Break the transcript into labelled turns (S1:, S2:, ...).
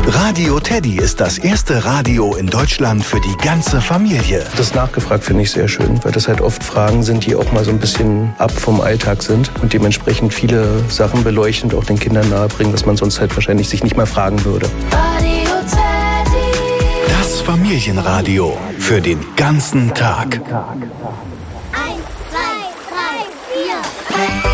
S1: Radio Teddy ist das erste Radio in Deutschland für die ganze Familie.
S2: Das nachgefragt finde ich sehr schön, weil das halt oft Fragen sind, die auch mal so ein bisschen ab vom Alltag sind und dementsprechend viele Sachen beleuchten und auch den Kindern nahebringen, was man sonst halt wahrscheinlich sich nicht mal fragen würde.
S1: Radio Teddy. Das Familienradio für den ganzen Tag.